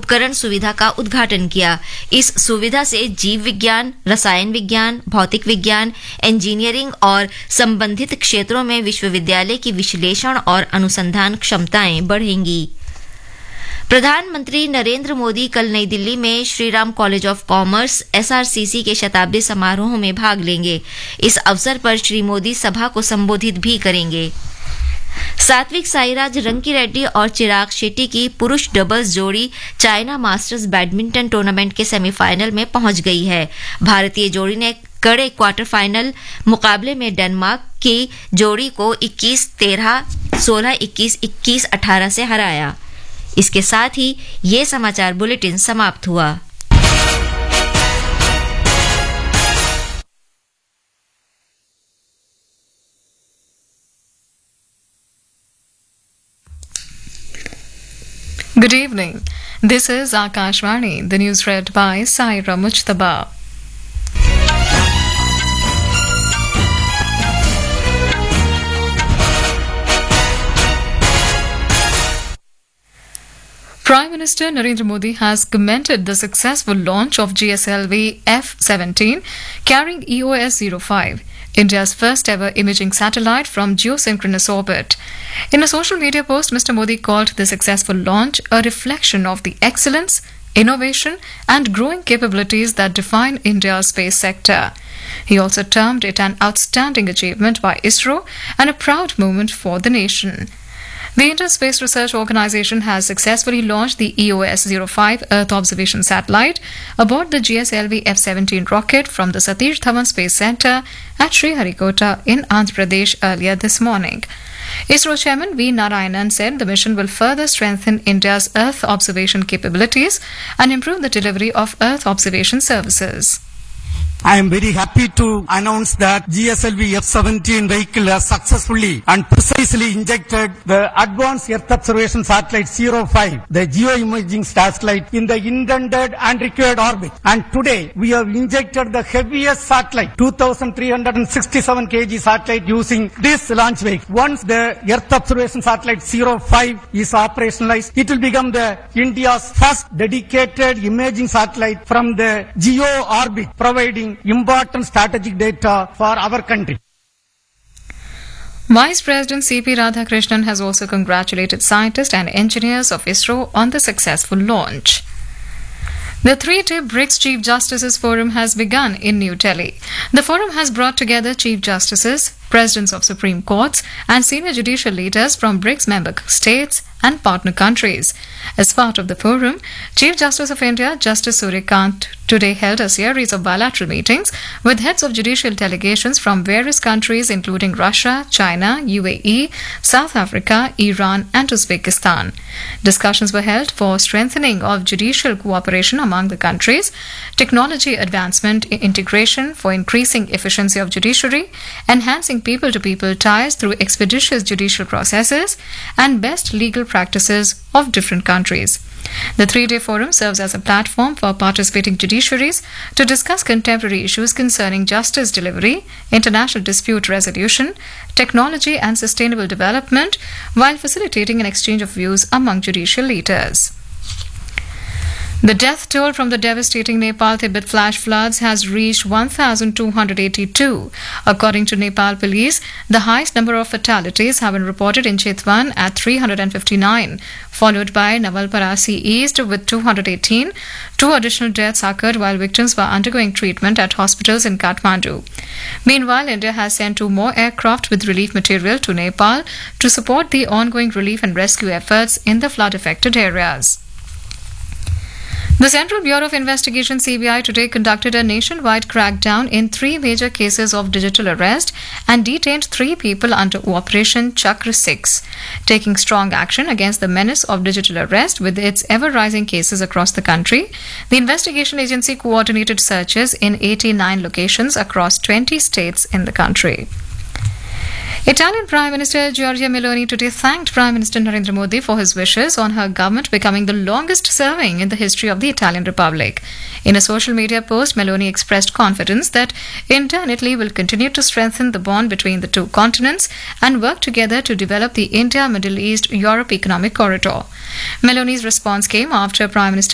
उपकरण सुविधा का उद्घाटन किया। इस सुविधा से जीव विज्ञान, रसायन विज्ञान, भौतिक विज्ञान, इंजीनियरिंग और संबंधित क्षेत्रों में विश्वविद्यालय की विश्लेषण और अनुसंधान क्षमताएं बढ़ेंगी। प्रधानमंत्री नरेंद्र मोदी कल नई दिल्ली में Shriram college of commerce SRCC के शताब्दी समारोह में भाग लेंगे। इस अवसर पर श्री मोदी सभा को संबोधित भी करेंगे। सात्विक साईराज रंकीरेड्डी और चिराग शेट्टी की पुरुष डबल्स जोड़ी चाइना मास्टर्स बैडमिंटन टूर्नामेंट के सेमीफाइनल में पहुंच गई है। भारतीय जोड़ी ने कड़े क्वार्टर फाइनल मुकाबले में डेनमार्क की जोड़ी को 21-13, 16-21, 21-18 से हराया। इसके साथ ही ये समाचार बुलेटिन समाप्त हुआ। Good evening. This is Akashvani. The news read by Saira Mujtaba. Prime Minister Narendra Modi has commended the successful launch of GSLV F-17 carrying EOS-05, India's first ever imaging satellite from geosynchronous orbit. In a social media post, Mr. Modi called the successful launch a reflection of the excellence, innovation and growing capabilities that define India's space sector. He also termed it an outstanding achievement by ISRO and a proud moment for the nation. The Indian Space Research Organisation has successfully launched the EOS-05 Earth Observation Satellite aboard the GSLV F-17 rocket from the Satish Dhawan Space Centre at Sriharikota in Andhra Pradesh earlier this morning. ISRO Chairman V. Narayanan said the mission will further strengthen India's Earth observation capabilities and improve the delivery of Earth observation services. I am very happy to announce that GSLV F-17 vehicle has successfully and precisely injected the Advanced Earth Observation Satellite 05, the geoimaging satellite, in the intended and required orbit. And today, we have injected the heaviest satellite, 2,367 kg satellite, using this launch vehicle. Once the Earth Observation Satellite 05 is operationalized, it will become the India's first dedicated imaging satellite from the geo orbit, providing important strategic data for our country. Vice President C.P. Radhakrishnan has also congratulated scientists and engineers of ISRO on the successful launch. The three-day BRICS Chief Justices Forum has begun in New Delhi. The forum has brought together Chief Justices, Presidents of Supreme Courts and senior judicial leaders from BRICS member states and partner countries. As part of the forum, Chief Justice of India, Justice Suryakant, today held a series of bilateral meetings with heads of judicial delegations from various countries including Russia, China, UAE, South Africa, Iran and Uzbekistan. Discussions were held for strengthening of judicial cooperation among the countries, technology advancement, integration for increasing efficiency of judiciary, enhancing people-to-people ties through expeditious judicial processes, and best legal practices of different countries. The three-day forum serves as a platform for participating judiciaries to discuss contemporary issues concerning justice delivery, international dispute resolution, technology and sustainable development, while facilitating an exchange of views among judicial leaders. The death toll from the devastating Nepal-Tibet flash floods has reached 1,282. According to Nepal police, the highest number of fatalities have been reported in Chitwan at 359, followed by Nawalparasi East with 218. Two additional deaths occurred while victims were undergoing treatment at hospitals in Kathmandu. Meanwhile, India has sent 2 more aircraft with relief material to Nepal to support the ongoing relief and rescue efforts in the flood-affected areas. The Central Bureau of Investigation (CBI) today conducted a nationwide crackdown in 3 major cases of digital arrest and detained 3 people under Operation Chakra 6, taking strong action against the menace of digital arrest with its ever-rising cases across the country. The investigation agency coordinated searches in 89 locations across 20 states in the country. Italian Prime Minister Giorgia Meloni today thanked Prime Minister Narendra Modi for his wishes on her government becoming the longest serving in the history of the Italian Republic. In a social media post, Meloni expressed confidence that India and Italy will continue to strengthen the bond between the two continents and work together to develop the India-Middle East-Europe Economic Corridor. Meloni's response came after Prime Minister